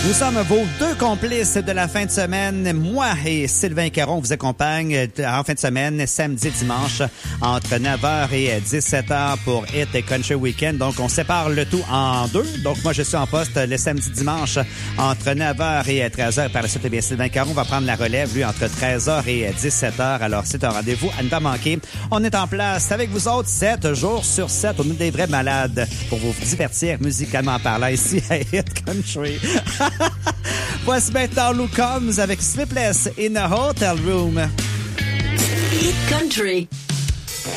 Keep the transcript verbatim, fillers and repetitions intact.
Nous sommes vos deux complices de la fin de semaine. Moi et Sylvain Caron vous accompagnent en fin de semaine, samedi et dimanche, entre neuf heures et dix-sept heures pour Hit et Country Weekend. Donc, on sépare le tout en deux. Donc, moi, je suis en poste le samedi dimanche entre neuf heures et treize heures. Par la suite, eh bien, Sylvain Caron va prendre la relève, lui, entre treize heures et dix-sept heures. Alors, c'est un rendez-vous à ne pas manquer. On est en place avec vous autres sept jours sur sept. On est des vrais malades pour vous divertir musicalement parlant ici à Hit Country. Voici maintenant Luke Combs avec Sleepless in a Hotel Room. Hit Country.